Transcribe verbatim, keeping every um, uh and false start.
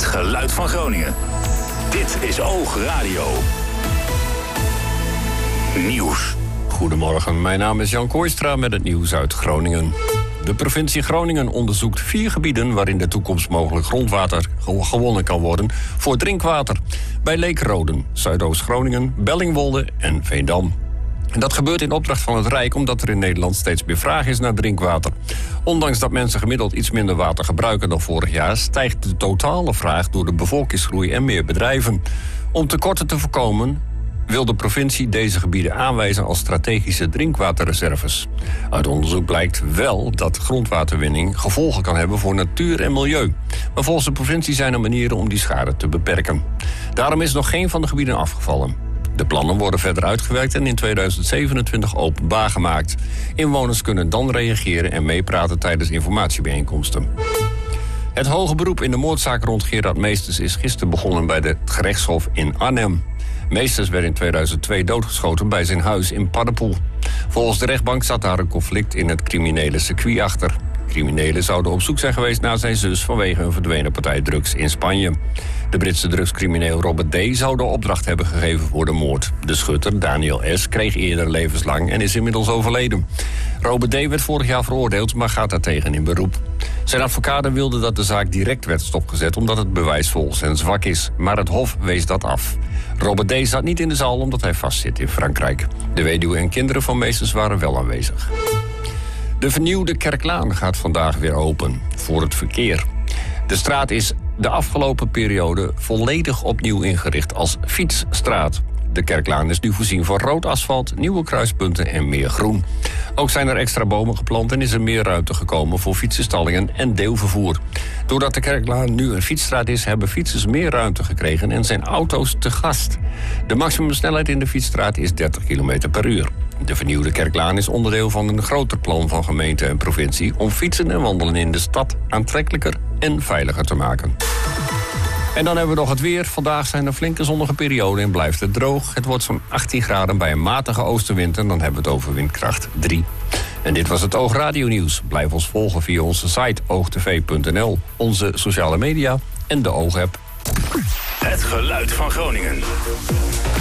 geluid van Groningen. Dit is Oog Radio. Nieuws. Goedemorgen, mijn naam is Jan Kooistra met het nieuws uit Groningen. De provincie Groningen onderzoekt vier gebieden waarin in de toekomst mogelijk grondwater gewonnen kan worden voor drinkwater. Bij Leekroden, Zuidoost-Groningen, Bellingwolde en Veendam. En dat gebeurt in opdracht van het Rijk omdat er in Nederland steeds meer vraag is naar drinkwater. Ondanks dat mensen gemiddeld iets minder water gebruiken dan vorig jaar, stijgt de totale vraag door de bevolkingsgroei en meer bedrijven. Om tekorten te voorkomen wil de provincie deze gebieden aanwijzen als strategische drinkwaterreserves. Uit onderzoek blijkt wel dat grondwaterwinning gevolgen kan hebben voor natuur en milieu. Maar volgens de provincie zijn er manieren om die schade te beperken. Daarom is nog geen van de gebieden afgevallen. De plannen worden verder uitgewerkt en in tweeduizend zevenentwintig openbaar gemaakt. Inwoners kunnen dan reageren en meepraten tijdens informatiebijeenkomsten. Het hoge beroep in de moordzaak rond Gerard Meesters is gisteren begonnen bij het gerechtshof in Arnhem. Meesters werd in tweeduizend twee doodgeschoten bij zijn huis in Paddepoel. Volgens de rechtbank zat daar een conflict in het criminele circuit achter. Criminelen zouden op zoek zijn geweest naar zijn zus vanwege een verdwenen partij drugs in Spanje. De Britse drugscrimineel Robert D. zou de opdracht hebben gegeven voor de moord. De schutter, Daniel S., kreeg eerder levenslang en is inmiddels overleden. Robert D. werd vorig jaar veroordeeld, maar gaat daartegen in beroep. Zijn advocaten wilden dat de zaak direct werd stopgezet omdat het bewijs volgens hen zwak is. Maar het Hof wees dat af. Robert D. zat niet in de zaal omdat hij vastzit in Frankrijk. De weduwe en kinderen van Meesters waren wel aanwezig. De vernieuwde Kerklaan gaat vandaag weer open voor het verkeer. De straat is de afgelopen periode volledig opnieuw ingericht als fietsstraat. De Kerklaan is nu voorzien van rood asfalt, nieuwe kruispunten en meer groen. Ook zijn er extra bomen geplant en is er meer ruimte gekomen voor fietsenstallingen en deelvervoer. Doordat de Kerklaan nu een fietsstraat is, hebben fietsers meer ruimte gekregen en zijn auto's te gast. De maximumsnelheid in de fietsstraat is dertig kilometer per uur. De vernieuwde Kerklaan is onderdeel van een groter plan van gemeente en provincie om fietsen en wandelen in de stad aantrekkelijker en veiliger te maken. En dan hebben we nog het weer. Vandaag zijn er flinke zonnige perioden en blijft het droog. Het wordt zo'n achttien graden bij een matige oostenwind en dan hebben we het over windkracht drie. En dit was het Oog Radio Nieuws. Blijf ons volgen via onze site oogtv punt n l, onze sociale media en de Oog-app. Het geluid van Groningen.